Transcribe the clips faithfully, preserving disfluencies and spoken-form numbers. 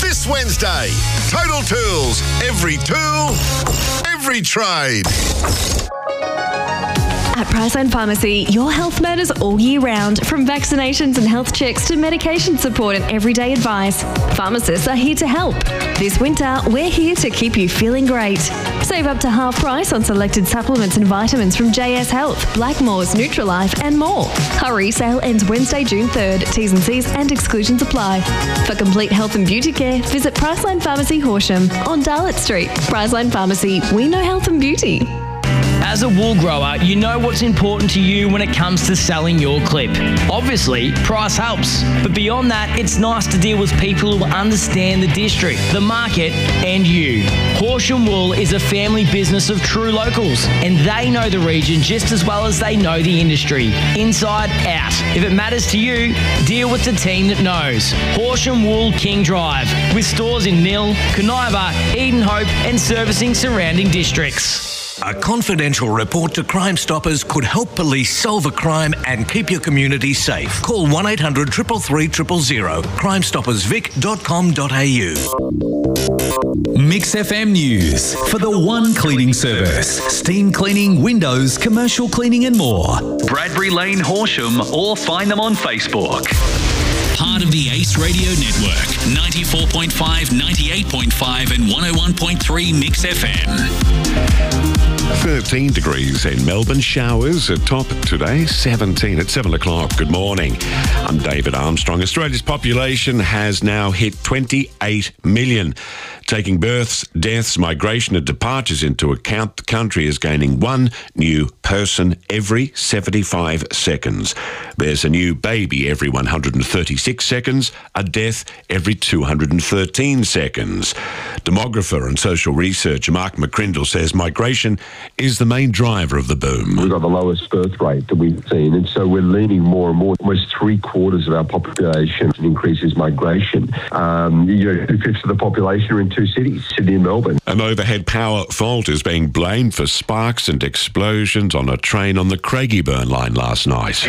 This Wednesday, Total Tools. Every tool, every trade. At Priceline Pharmacy, your health matters all year round. From vaccinations and health checks to medication support and everyday advice, pharmacists are here to help. This winter, we're here to keep you feeling great. Save up to half price on selected supplements and vitamins from J S Health, Blackmores, Nutrilife and more. Hurry, sale ends Wednesday, June third. T's and C's and exclusions apply. For complete health and beauty care, visit Priceline Pharmacy Horsham on Darlett Street. Priceline Pharmacy, we know health and beauty. As a wool grower, you know what's important to you when it comes to selling your clip. Obviously, price helps. But beyond that, it's nice to deal with people who understand the district, the market, and you. Horsham Wool is a family business of true locals, and they know the region just as well as they know the industry, inside out. If it matters to you, deal with the team that knows. Horsham Wool King Drive, with stores in Mill, Coniva, Edenhope, and servicing surrounding districts. A confidential report to Crime Stoppers could help police solve a crime and keep your community safe. Call one eight hundred three three three zero zero, crime stoppers vic dot com dot a u. Mix F M News for the One Cleaning Service. Steam cleaning, windows, commercial cleaning and more. Bradbury Lane, Horsham, or find them on Facebook. Part of the Ace Radio Network, ninety-four point five, ninety-eight point five and one oh one point three Mix F M. thirteen degrees in Melbourne. Showers at top today, seventeen at seven o'clock. Good morning. I'm David Armstrong. Australia's population has now hit twenty-eight million. Taking births, deaths, migration and departures into account, the country is gaining one new person every seventy-five seconds. There's a new baby every one hundred thirty-six seconds, a death every two hundred thirteen seconds. Demographer and social researcher Mark McCrindle says migration is the main driver of the boom. We've got the lowest birth rate that we've seen, and so we're leaning more and more. Almost three quarters of our population increases migration. Um, you know, two-fifths of the population are in two cities, Sydney and Melbourne. An overhead power fault is being blamed for sparks and explosions on a train on the Craigieburn line last night.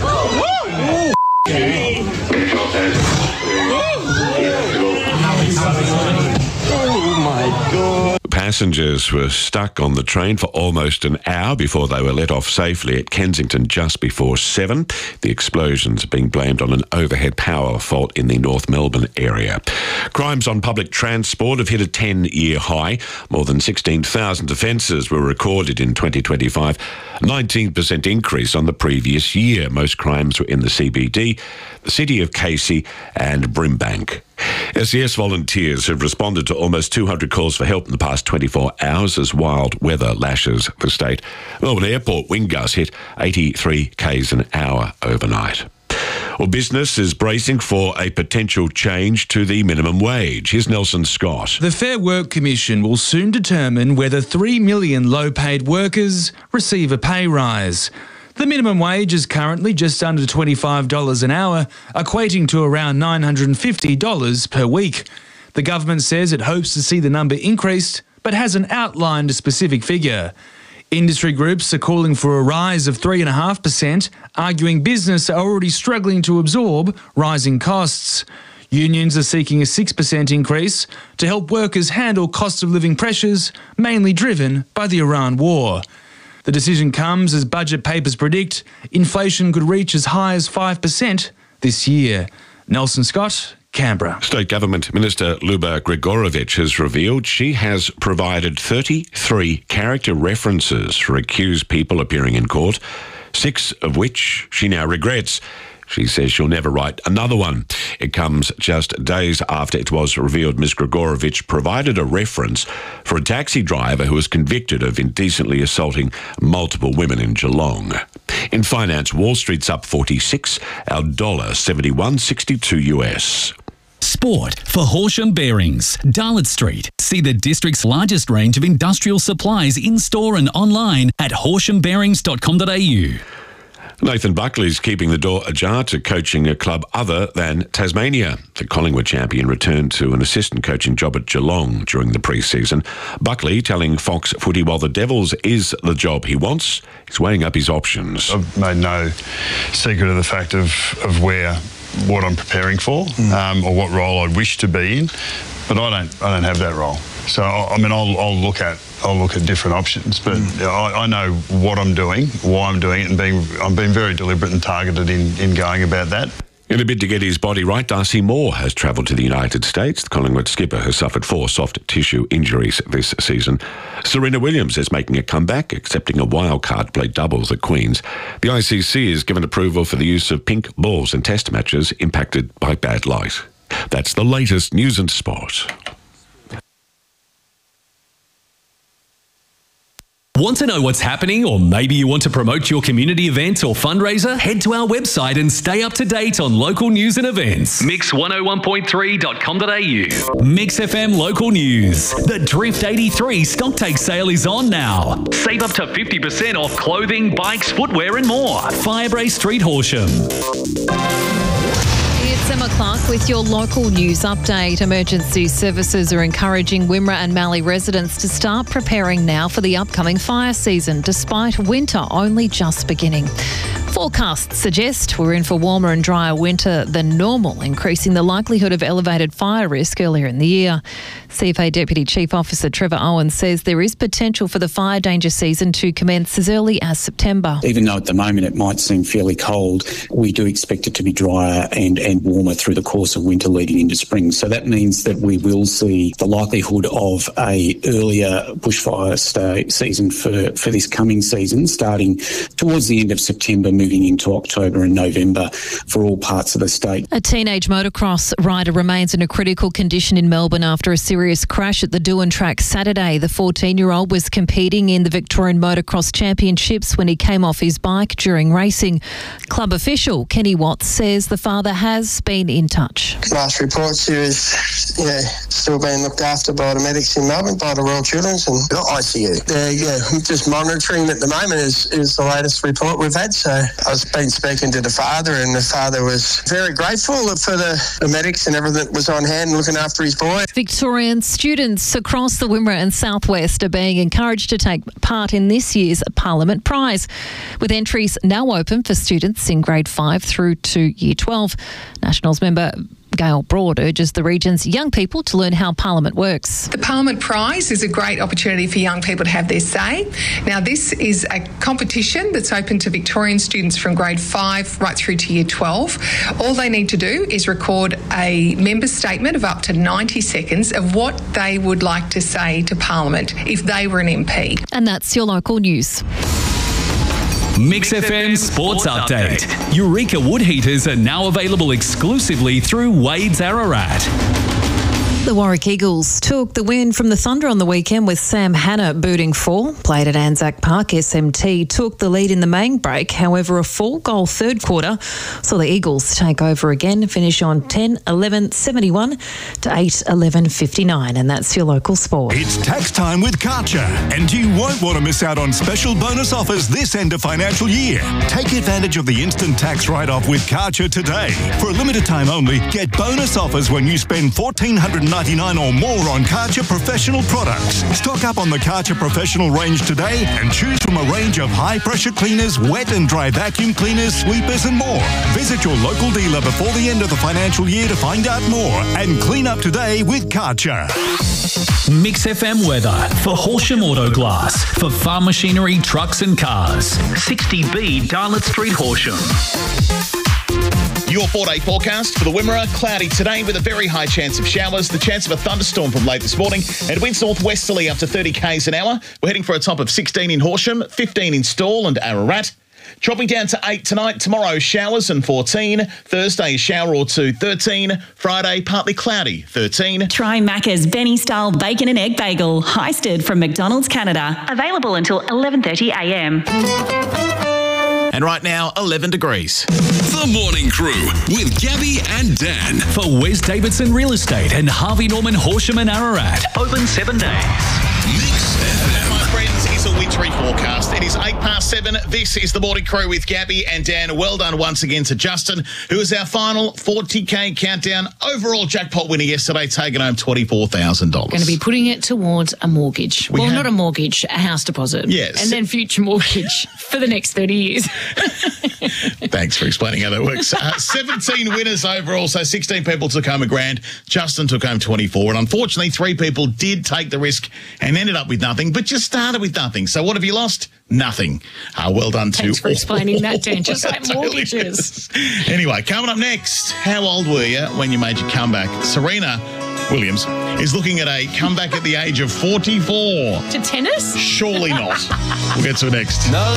Passengers were stuck on the train for almost an hour before they were let off safely at Kensington just before seven. The explosions are being blamed on an overhead power fault in the North Melbourne area. Crimes on public transport have hit a ten-year high. More than sixteen thousand offences were recorded in twenty twenty-five, a nineteen percent increase on the previous year. Most crimes were in the C B D, the city of Casey and Brimbank. S E S volunteers have responded to almost two hundred calls for help in the past twenty-four hours as wild weather lashes the state. Melbourne Airport wind gusts hit eighty-three k's an hour overnight. Well, business is bracing for a potential change to the minimum wage. Here's Nelson Scott. The Fair Work Commission will soon determine whether three million low-paid workers receive a pay rise. The minimum wage is currently just under twenty-five dollars an hour, equating to around nine hundred fifty dollars per week. The government says it hopes to see the number increased, but hasn't outlined a specific figure. Industry groups are calling for a rise of three point five percent, arguing business are already struggling to absorb rising costs. Unions are seeking a six percent increase to help workers handle cost of living pressures, mainly driven by the Iran war. The decision comes as budget papers predict inflation could reach as high as five percent this year. Nelson Scott, Canberra. State Government Minister Luba Gregorovich has revealed she has provided thirty-three character references for accused people appearing in court, six of which she now regrets. She says she'll never write another one. It comes just days after it was revealed Miz Gregorovich provided a reference for a taxi driver who was convicted of indecently assaulting multiple women in Geelong. In finance, Wall Street's up forty-six, our dollar seventy-one sixty-two U S. Sport for Horsham Bearings, Darlett Street. See the district's largest range of industrial supplies in-store and online at horsham bearings dot com dot a u. Nathan Buckley's keeping the door ajar to coaching a club other than Tasmania. The Collingwood champion returned to an assistant coaching job at Geelong during the pre-season. Buckley telling Fox Footy while the Devils is the job he wants, he's weighing up his options. I've made no secret of the fact of, of where what I'm preparing for mm. um, or what role I wish to be in, but I don't I don't have that role. So I mean, I'll, I'll look at I'll look at different options, but mm. I, I know what I'm doing, why I'm doing it, and being I'm being very deliberate and targeted in, in going about that. In a bid to get his body right, Darcy Moore has travelled to the United States. The Collingwood skipper has suffered four soft tissue injuries this season. Serena Williams is making a comeback, accepting a wildcard to play doubles at Queen's. The I C C has given approval for the use of pink balls in test matches impacted by bad light. That's the latest news and sport. Want to know what's happening, or maybe you want to promote your community event or fundraiser? Head to our website and stay up to date on local news and events. mix one oh one point three dot com dot a u. Mix F M Local News. The Drift eighty-three stocktake sale is on now. Save up to fifty percent off clothing, bikes, footwear and more. Firebrae Street, Horsham. It's Emma Clark with your local news update. Emergency services are encouraging Wimmera and Mallee residents to start preparing now for the upcoming fire season, despite winter only just beginning. Forecasts suggest we're in for warmer and drier winter than normal, increasing the likelihood of elevated fire risk earlier in the year. C F A Deputy Chief Officer Trevor Owen says there is potential for the fire danger season to commence as early as September. Even though at the moment it might seem fairly cold, we do expect it to be drier and, and warmer through the course of winter leading into spring. So that means that we will see the likelihood of a earlier bushfire stay season for, for this coming season, starting towards the end of September, moving into October and November for all parts of the state. A teenage motocross rider remains in a critical condition in Melbourne after a serious crash at the Doohan track Saturday. The fourteen-year-old was competing in the Victorian Motocross Championships when he came off his bike during racing. Club official Kenny Watts says the father has been in touch. Last reports, he was yeah, still being looked after by the medics in Melbourne, by the Royal Children's and the I C U. Uh, yeah, just monitoring at the moment is, is the latest report we've had. So I've been speaking to the father, and the father was very grateful for the, the medics and everything that was on hand looking after his boy. Victorian students across the Wimmera and Southwest are being encouraged to take part in this year's Parliament Prize, with entries now open for students in grade five through to year twelve. Nationals member Gail Broad urges the region's young people to learn how Parliament works. The Parliament Prize is a great opportunity for young people to have their say. Now, this is a competition that's open to Victorian students from grade five right through to year twelve. All they need to do is record a member statement of up to ninety seconds of what they would like to say to Parliament if they were an M P. And that's your local news. Mix F M Sports Update. Eureka wood heaters are now available exclusively through Wade's Ararat. The Warwick Eagles took the win from the Thunder on the weekend with Sam Hannah booting four. Played at Anzac Park, S M T took the lead in the main break. However, a four-goal third quarter saw the Eagles take over again, finish on ten eleven seventy-one to eight eleven fifty-nine. And that's your local sport. It's tax time with Karcher, and you won't want to miss out on special bonus offers this end of financial year. Take advantage of the instant tax write-off with Karcher today. For a limited time only, get bonus offers when you spend fourteen ninety-nine or more on Karcher Professional products. Stock up on the Karcher Professional range today and choose from a range of high-pressure cleaners, wet and dry vacuum cleaners, sweepers and more. Visit your local dealer before the end of the financial year to find out more and clean up today with Karcher. Mix F M weather for Horsham Auto Glass for farm machinery, trucks and cars. sixty B Darlot Street, Horsham. Your four-day forecast for the Wimmera. Cloudy today with a very high chance of showers. The chance of a thunderstorm from late this morning. And winds northwesterly up to thirty kays an hour. We're heading for a top of sixteen in Horsham, fifteen in Stawell and Ararat. Dropping down to eight tonight. Tomorrow, showers and fourteen. Thursday, shower or two, thirteen. Friday, partly cloudy, thirteen. Try Macca's Benny-style bacon and egg bagel, heisted from McDonald's Canada. Available until eleven thirty a m. And right now, eleven degrees. The Morning Crew with Gabby and Dan for Wes Davidson Real Estate and Harvey Norman Horsham and Ararat. Open seven days. Mix F M. My friends, it's a wintry forecast. It is eight past seven. This is the Morning Crew with Gabby and Dan. Well done once again to Justin, who is our final forty K countdown overall jackpot winner yesterday, taking home twenty-four thousand dollars. Going to be putting it towards a mortgage. We well, have- not a mortgage, a house deposit. Yes. And then future mortgage for the next thirty years. Thanks for explaining how that works. Uh, seventeen winners overall, so sixteen people took home a grand. Justin took home twenty-four, and unfortunately, three people did take the risk and ended up with nothing, but you started with nothing. So what have you lost? Nothing. Uh, well done to Thanks for explaining that, Dan. Just That like totally mortgages. is. Anyway, coming up next, how old were you when you made your comeback? Serena Williams is looking at a comeback at the age of forty-four. To tennis? Surely not. We'll get to it next. No.